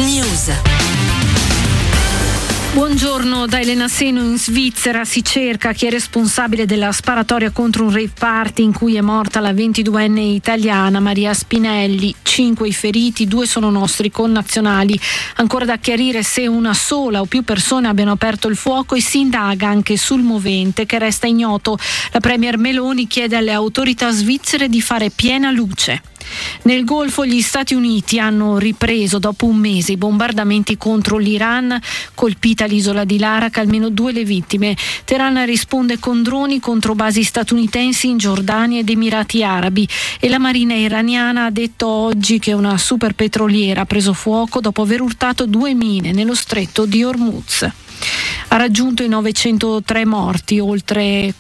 News. Buongiorno da Elena Seno. In Svizzera si cerca chi è responsabile della sparatoria contro un rave party in cui è morta la 22enne italiana Maria Spinelli. 5 i feriti, 2 sono nostri connazionali. Ancora da chiarire se una sola o più persone abbiano aperto il fuoco e si indaga anche sul movente, che resta ignoto. La premier Meloni chiede alle autorità svizzere di fare piena luce. Nel Golfo gli Stati Uniti hanno ripreso dopo un mese i bombardamenti contro l'Iran, colpita l'isola di Larak, almeno 2 le vittime. Teheran risponde con droni contro basi statunitensi in Giordania ed Emirati Arabi, e la marina iraniana ha detto oggi che una superpetroliera ha preso fuoco dopo aver urtato 2 mine nello stretto di Hormuz. Ha raggiunto i 903 morti, oltre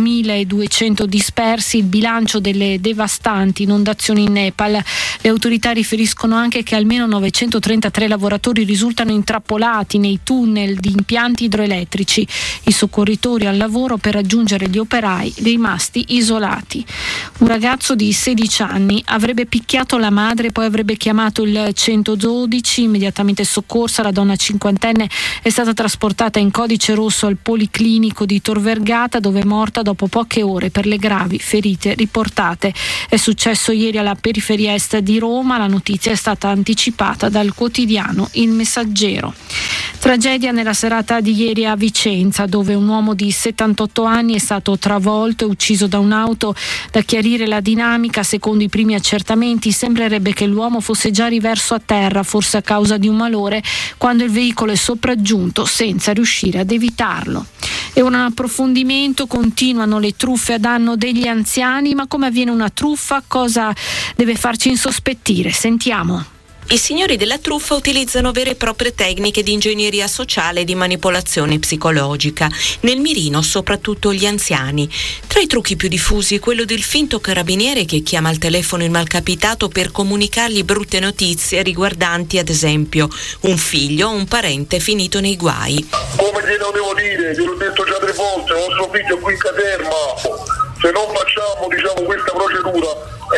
4.200 dispersi, il bilancio delle devastanti inondazioni in Nepal. Le autorità riferiscono anche che almeno 933 lavoratori risultano intrappolati nei tunnel di impianti idroelettrici. I soccorritori al lavoro per raggiungere gli operai rimasti isolati. Un ragazzo di 16 anni avrebbe picchiato la madre, poi avrebbe chiamato il 112, immediatamente soccorsa. La donna cinquantenne è stata trasportata in codice rosso al Policlinico di Tor Vergata, dove è morta dopo poche ore per le gravi ferite riportate. È successo ieri alla periferia est di Roma. La notizia è stata anticipata dal quotidiano Il Messaggero. Tragedia nella serata di ieri a Vicenza, dove un uomo di 78 anni è stato travolto e ucciso da un'auto. Da chiarire la dinamica, secondo i primi accertamenti sembrerebbe che l'uomo fosse già riverso a terra, forse a causa di un malore, quando il veicolo è sopraggiunto senza riuscire ad evitarlo. E un approfondimento: continuano le truffe a danno degli anziani, ma come avviene una truffa? Cosa deve farci insospettire? Sentiamo. I signori della truffa utilizzano vere e proprie tecniche di ingegneria sociale e di manipolazione psicologica, nel mirino soprattutto gli anziani. Tra i trucchi più diffusi quello del finto carabiniere che chiama al telefono il malcapitato per comunicargli brutte notizie riguardanti ad esempio un figlio o un parente finito nei guai. Come glielo devo dire? Gliel'ho detto già 3 volte, vostro figlio è qui in caserma. Se non facciamo questa procedura e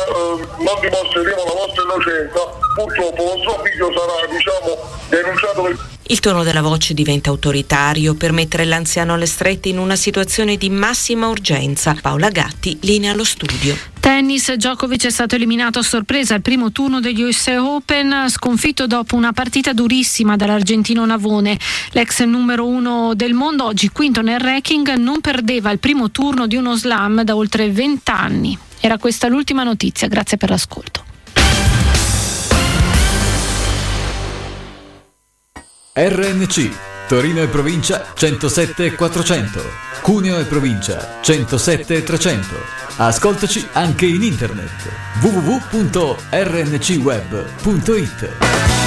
non dimostreremo la vostra innocenza, purtroppo vostro figlio sarà denunciato per... Il tono della voce diventa autoritario per mettere l'anziano alle strette in una situazione di massima urgenza. Paola Gatti, linea allo studio. Tennis, Djokovic è stato eliminato a sorpresa al primo turno degli US Open, sconfitto dopo una partita durissima dall'argentino Navone. L'ex numero 1 del mondo, oggi quinto nel ranking, non perdeva il primo turno di uno slam da oltre 20 anni. Era questa l'ultima notizia, grazie per l'ascolto. RNC, Torino e provincia 107 400, Cuneo e provincia 107 300. Ascoltaci anche in internet www.rncweb.it.